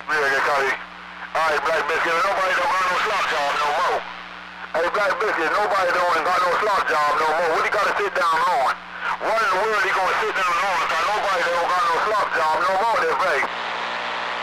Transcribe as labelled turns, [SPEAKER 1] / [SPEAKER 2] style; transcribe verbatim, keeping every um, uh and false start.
[SPEAKER 1] Yeah, they call it. Alright, Black Biscuit, nobody don't got no slop job no more. Hey, Black Biscuit, nobody don't got no slop job no more. What he gotta sit down on? What in the world he gonna sit down on? Cause nobody don't got no slop job no more, that fake.